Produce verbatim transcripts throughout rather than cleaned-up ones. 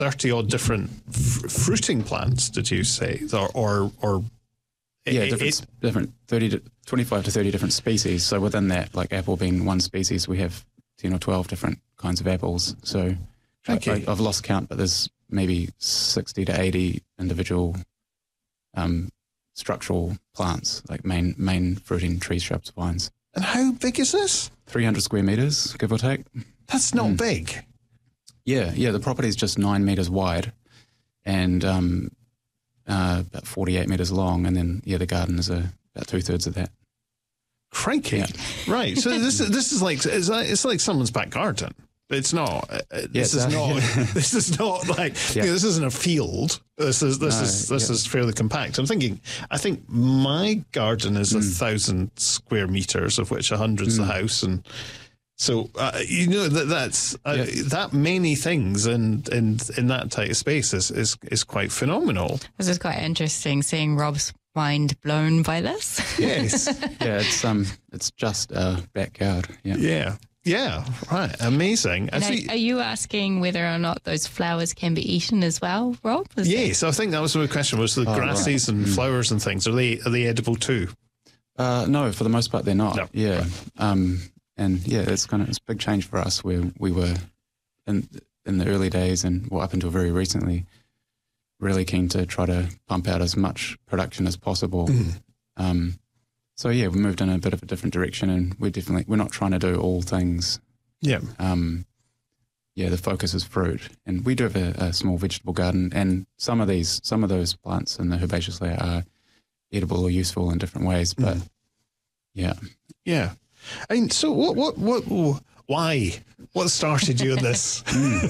thirty odd different f- fruiting plants, did you say? Or, or, or yeah, it, different, it, different thirty to twenty-five to thirty different species. So within that, like apple being one species, we have ten or twelve different kinds of apples. So okay. I, I've lost count, but there's maybe sixty to eighty individual um, structural plants, like main main fruiting trees, shrubs, vines. And how big is this? three hundred square metres, give or take. That's not Mm. big. Yeah, yeah. The property is just nine metres wide and um, uh, about forty-eight metres long. And then, yeah, the garden is a, about two-thirds of that. Crikey. Yeah. Right. So this is this is like it's like, it's like someone's back garden. It's not. Uh, this Yeah, is uh, not. yeah. This is not like. Yeah. You know, this isn't a field. This is this No, is this yeah. is fairly compact. I'm thinking. I think my garden is a Mm. thousand square meters, of which a hundred's the Mm. house, and so uh, you know that that's uh, Yeah. that many things in in in that tight of space is is is quite phenomenal. This is quite interesting seeing Rob's mind blown by this. Yes. Yeah, it's um, it's just a backyard. Yeah. Yeah. Yeah. Right. Amazing. And And so are, you- are you asking whether or not those flowers can be eaten as well, Rob? Is that- Yes, I think that was my question. Was the Oh, grasses right. and Mm. flowers and things, are they are they edible too? Uh, no, for the most part, they're not. No. Yeah. Um, and yeah, it's kind of it's a big change for us where we were in in the early days and well, up until very recently, really keen to try to pump out as much production as possible. Mm. Um, so yeah, we moved in a bit of a different direction, and we're definitely we're not trying to do all things. Yeah. Um, yeah, the focus is fruit, and we do have a, a small vegetable garden, and some of these some of those plants in the herbaceous layer are edible or useful in different ways, but Mm. yeah. Yeah. And so what what what why? What started you in this?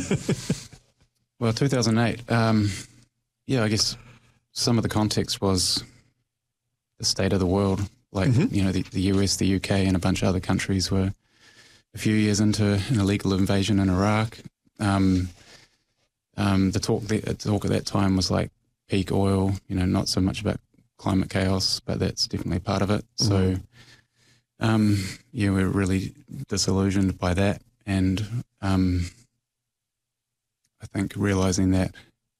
Well, two thousand eight, um, yeah, I guess some of the context was the state of the world. Like, Mhm. you know, the, the U S, the U K, and a bunch of other countries were a few years into an illegal invasion in Iraq. Um, um, the talk the talk at that time was like peak oil, you know, not so much about climate chaos, but that's definitely part of it. So, um, yeah, we're really disillusioned by that. And um, I think realizing that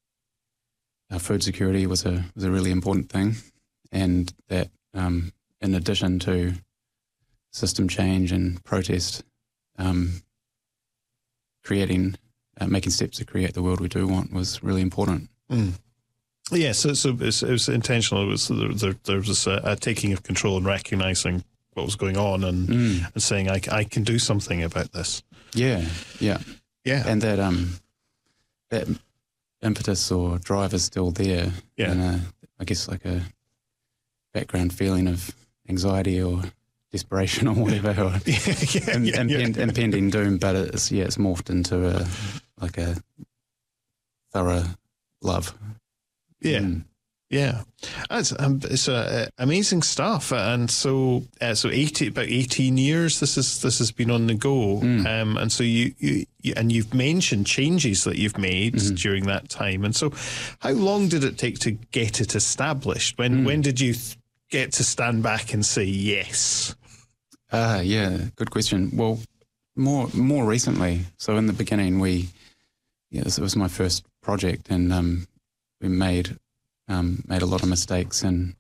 our food security was a was a really important thing, and that um, in addition to system change and protest, um, creating, uh, making steps to create the world we do want was really important. Mm. Yeah, so, so it, was, it was intentional. It was there, there, there was a, a taking of control and recognizing what was going on and, Mm. and saying, I, I can do something about this. Yeah, yeah, Yeah. and that um, that impetus or drive is still there. Yeah. And uh, I guess like a background feeling of anxiety or desperation or whatever, or yeah, yeah, im- yeah, impend- yeah. impending doom. But it's yeah, it's morphed into a like a thorough love. Yeah. Mm. Yeah, it's um, it's uh, amazing stuff, and so uh, so eighty about eighteen years. This is this has been on the go, Mm. um, and so you, you, you and you've mentioned changes that you've made Mhm. during that time, and so how long did it take to get it established? When Mm. when did you th- get to stand back and say yes? Ah, yeah, good question. Well, more more recently. So in the beginning, we yeah, this was my first project, and um, we made. Um, made a lot of mistakes, and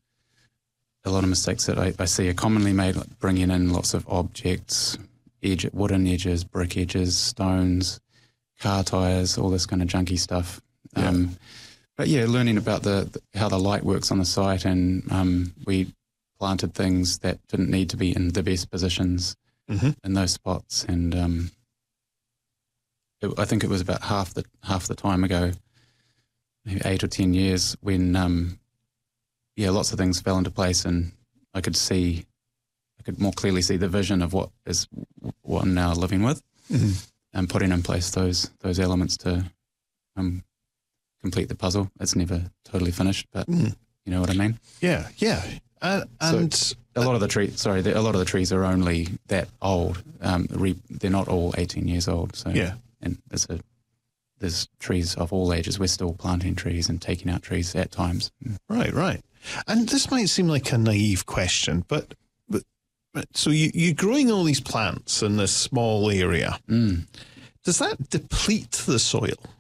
a lot of mistakes that I, I see are commonly made, like bringing in lots of objects, edge, wooden edges, brick edges, stones, car tires, all this kind of junky stuff. Yeah. Um, but yeah, learning about the, the how the light works on the site, and um, we planted things that didn't need to be in the best positions Mhm. in those spots, and um, it, I think it was about half the half the time ago, maybe eight or ten years, when um, yeah, lots of things fell into place, and I could see, I could more clearly see the vision of what is what I'm now living with, Mhm. and putting in place those those elements to um, complete the puzzle. It's never totally finished, but Mm. you know what I mean. Yeah, yeah, uh, and A lot of the trees, sorry, the, a lot of the trees are only that old. Um, re, they're not all eighteen years old. So yeah. and there's a there's trees of all ages. We're still planting trees and taking out trees at times. Right, right. And this might seem like a naive question, but but, but so you, you're growing all these plants in this small area. Mm. Does that deplete the soil?